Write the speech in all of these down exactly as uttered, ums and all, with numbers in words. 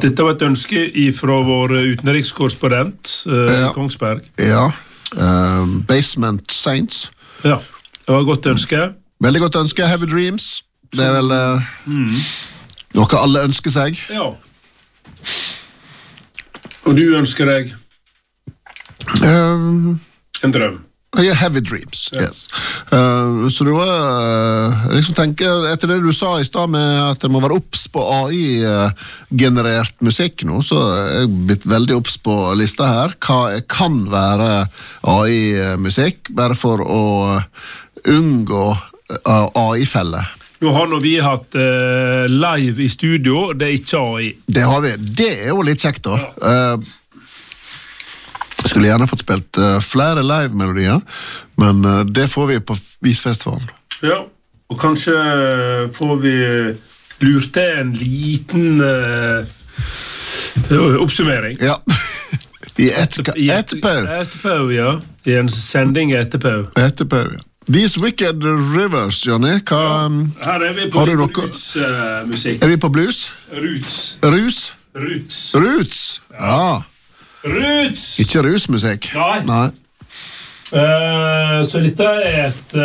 Dette var et ønske fra vår utenrikskorrespondent, uh, ja. Kongsberg. Ja, uh, Basement Saints. Ja, det var et godt ønske. Veldig godt ønske, Heavy Dreams. Det er vel uh, mm. noe alle ønsker seg. Ja. Og du ønsker deg? Um, en drøm. Ja, Heavy Dreams, ja. Yes. Uh, så det var, uh, liksom tenker, etter det du sa i sted med at det må være opps på A I-generert uh, musikk nå, så er jeg blitt veldig opps på lista her. Hva kan være A I-musikk, bare for å unngå uh, A I-felle? Nå har nå vi hatt uh, live i studio, det er ikke A I. Det har vi, det er jo litt kjekt da. Ja. Uh, Jeg skulle gjerne fått spilt uh, flere live-melodier, men uh, det får vi på Visfestivalen. Ja, og kanskje får vi lurt til en liten uh, oppsummering. Ja, i etterpå. Etterpå, etterpå, ja. I en sending etterpå. Etterpå, ja. These Wicked Rivers, Johnny, hva... Ja, her er vi på blues-musikk. Uh, er vi på blues? Roots. Rus? Roots. Roots, ja. ja. Roots! Ikke rusmusikk. Nei. Nei. Uh, så dette er et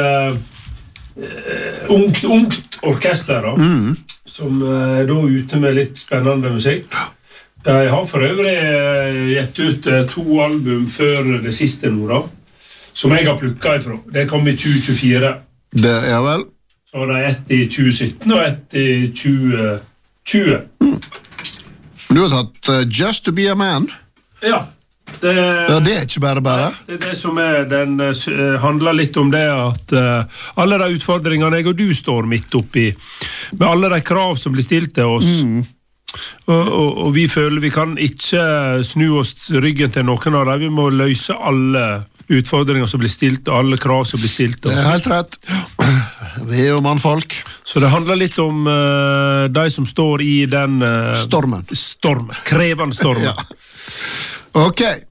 uh, ungt, ungt orkester da, mm. som uh, er da ute med litt spennende musikk. De har for øvrig uh, gitt ut uh, to album før det siste nå da, som jeg har plukket ifra. Det kom i tjue tjuefire. Det er vel. Så var det ett i tjue sytten og ett i tjue tjue. Mm. Du har tatt uh, Just to be a Man. Ja. Det, ja, det er ikke bare bare. Det er det som er, den uh, handler litt om det at uh, alle de utfordringene jeg og du står midt oppi, med alle de krav som blir stilt til oss, mm. og, og, og vi føler vi kan ikke snu oss ryggen til noen av dem, vi må løse alle utfordringer som blir stilt, og alle krav som blir stilt til oss. Det er helt rett. Vi er jo mannfolk. Så det handler litt om uh, de som står i den uh, stormen. Stormen, krevende stormen. Ja. Ok.